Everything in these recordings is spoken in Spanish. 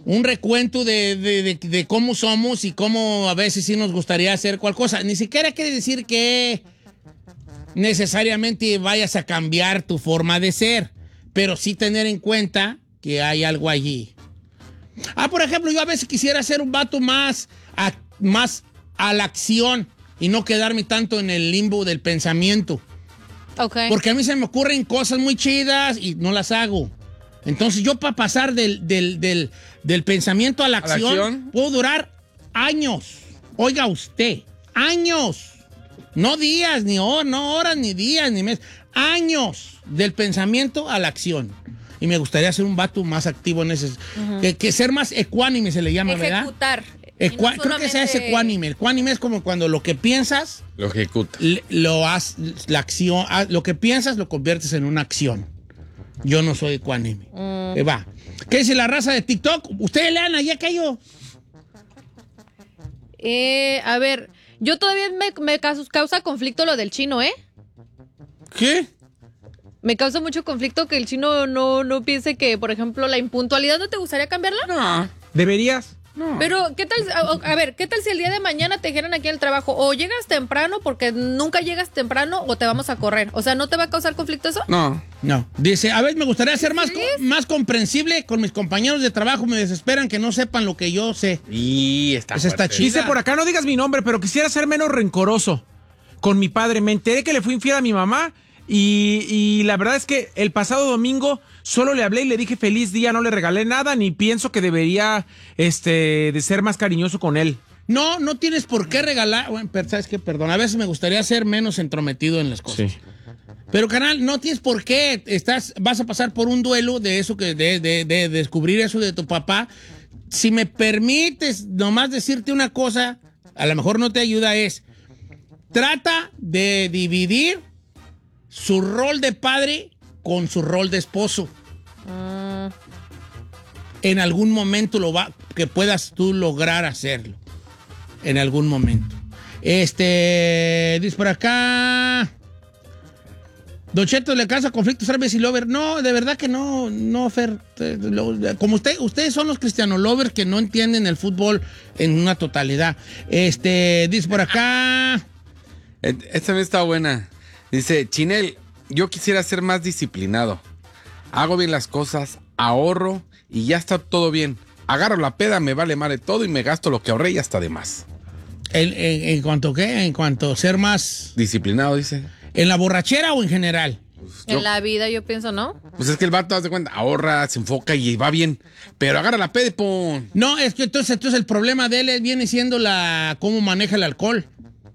un recuento de cómo somos y cómo a veces sí nos gustaría hacer cual cosa. Ni siquiera quiere decir que necesariamente vayas a cambiar tu forma de ser, pero sí tener en cuenta que hay algo allí. Por ejemplo, yo a veces quisiera ser un vato más a la acción y no quedarme tanto en el limbo del pensamiento. Okay. Porque a mí se me ocurren cosas muy chidas y no las hago. Entonces yo para pasar del pensamiento a la acción puedo durar años. Oiga usted, años. No días, no horas, ni días, ni meses. Años del pensamiento a la acción. Y me gustaría ser un vato más activo en ese... que ser más ecuánime se le llama, ejecutar. ¿verdad? Creo que sea ese ecuánime. Ecuánime es como cuando lo que piensas... Lo ejecutas. Lo haces, la acción... Lo que piensas lo conviertes en una acción. Yo no soy ecuánime. Va. ¿Qué dice la raza de TikTok? Ustedes lean ahí aquello. A ver, yo todavía me causa conflicto lo del chino, ¿eh? ¿Qué? Me causa mucho conflicto que el chino no piense que, por ejemplo, la impuntualidad, ¿no te gustaría cambiarla? No. ¿Deberías? No. Pero, ¿qué tal? A ver, ¿qué tal si el día de mañana te dijeran aquí en el trabajo, o llegas temprano porque nunca llegas temprano, o te vamos a correr? O sea, ¿no te va a causar conflicto eso? No. Dice, a ver, me gustaría ser más comprensible con mis compañeros de trabajo. Me desesperan que no sepan lo que yo sé. Y está Esa está fuerte. chida. Dice por acá, no digas mi nombre, pero quisiera ser menos rencoroso con mi padre. Me enteré que le fui infiel a mi mamá y la verdad es que el pasado domingo solo le hablé y le dije feliz día, no le regalé nada, ni pienso que debería de ser más cariñoso con él. No tienes por qué regalar. Bueno, pero ¿sabes qué? Perdón, a veces me gustaría ser menos entrometido en las cosas. Sí. Pero, carnal, no tienes por qué. Vas a pasar por un duelo de eso, de descubrir eso de tu papá. Si me permites nomás decirte una cosa, a lo mejor no te ayuda, trata de dividir su rol de padre con su rol de esposo. En algún momento que puedas tú lograr hacerlo. En algún momento. Dice por acá... Don Cheto, ¿le causa conflicto ser Messi lover? No, de verdad que no, Fer. Como ustedes son los cristiano lovers que no entienden el fútbol en una totalidad. Dice por acá... Esta vez está buena. Dice, Chinel, yo quisiera ser más disciplinado. Hago bien las cosas, ahorro y ya está todo bien. Agarro la peda, me vale madre todo y me gasto lo que ahorré y hasta de más. ¿En cuanto qué? En cuanto ser más... Disciplinado, dice. ¿En la borrachera o en general? Pues en la vida, yo pienso, ¿no? Pues es que el vato, haz de cuenta, ahorra, se enfoca y va bien. Pero agarra la peda y pum. No, es que entonces el problema de él viene siendo cómo maneja el alcohol.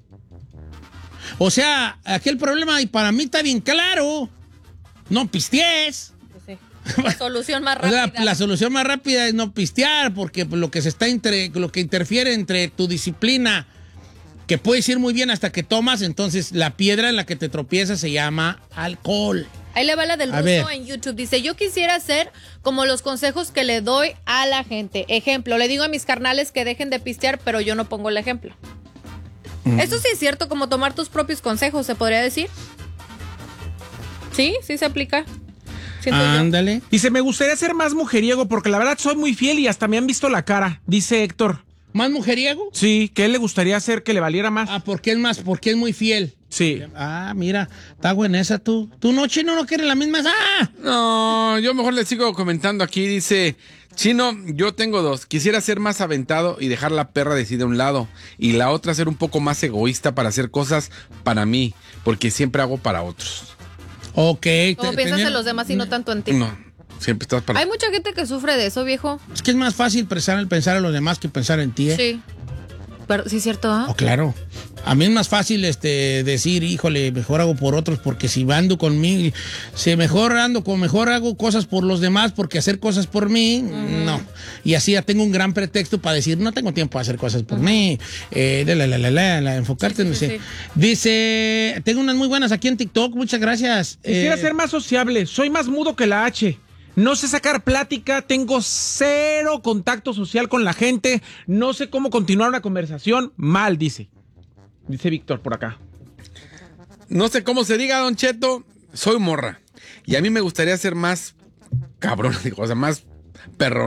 O sea, aquí el problema, y para mí está bien claro, no pistees. Pues sí. La solución más rápida. O sea, la solución más rápida es no pistear, porque lo que interfiere entre tu disciplina, que puedes ir muy bien hasta que tomas, entonces la piedra en la que te tropiezas se llama alcohol. Ahí le va la del ruso en YouTube. Dice, yo quisiera ser como los consejos que le doy a la gente. Ejemplo, le digo a mis carnales que dejen de pistear, pero yo no pongo el ejemplo. Eso sí es cierto, como tomar tus propios consejos, ¿se podría decir? Sí se aplica. Ándale. Dice, me gustaría ser más mujeriego porque la verdad soy muy fiel y hasta me han visto la cara, dice Héctor. ¿Más mujeriego? Sí, que él le gustaría hacer que le valiera más. Porque es muy fiel. Sí. Mira, está buena esa tú. ¿Tú no, Chino, no quieres la misma? No, yo mejor le sigo comentando aquí. Dice, Chino, yo tengo dos. Quisiera ser más aventado y dejar la perra decir de un lado. Y la otra ser un poco más egoísta para hacer cosas para mí. Porque siempre hago para otros. Ok. Como piensas en los demás y no tanto en ti. No. Siempre estás para... Hay mucha gente que sufre de eso, viejo. Es que es más fácil pensar en los demás que pensar en ti, Sí. Pero, sí, es cierto, ¿ah? Oh, claro. A mí es más fácil decir, híjole, mejor hago por otros, porque si ando conmigo, mejor hago cosas por los demás, porque hacer cosas por mí, no. Y así ya tengo un gran pretexto para decir, no tengo tiempo para hacer cosas por mí. Enfocarte en... Sí. Dice, tengo unas muy buenas aquí en TikTok, muchas gracias. Quisiera ser más sociable, soy más mudo que la H. No sé sacar plática, tengo cero contacto social con la gente, no sé cómo continuar una conversación. Mal, dice Víctor por acá. No sé cómo se diga, Don Cheto, soy morra. Y a mí me gustaría ser más cabrón, o sea, más perrón.